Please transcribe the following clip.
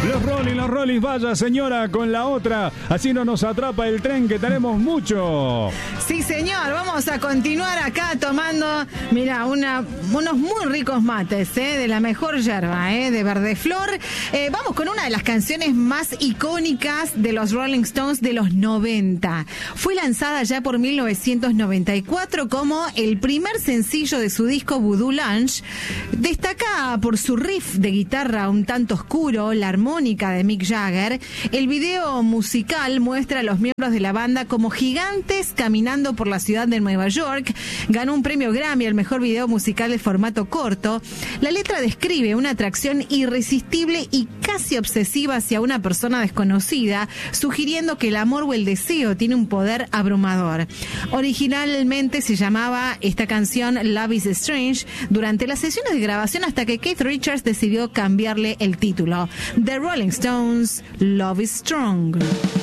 Los Rolling, vaya señora con la otra, así no nos atrapa el tren que tenemos mucho. Sí señor, vamos a continuar acá tomando, mira, unos muy ricos mates, de la mejor yerba, de Verdeflor. Vamos con una de las canciones más icónicas de los Rolling Stones de los 90. Fue lanzada ya por 1994 como el primer sencillo de su disco Voodoo Lounge. Destaca por su riff de guitarra un tanto oscuro, la armónica de Mick Jagger. El video musical muestra a los miembros de la banda como gigantes caminando por la ciudad de Nueva York. Ganó un premio Grammy al mejor video musical de formato corto. La letra describe una atracción irresistible y casi obsesiva hacia una persona desconocida, sugiriendo que el amor o el deseo tiene un poder abrumador. Originalmente se llamaba esta canción Love is Strange durante las sesiones de grabación, hasta que Keith Richards decidió cambiarle el título. The Rolling Stones, Love is Strong.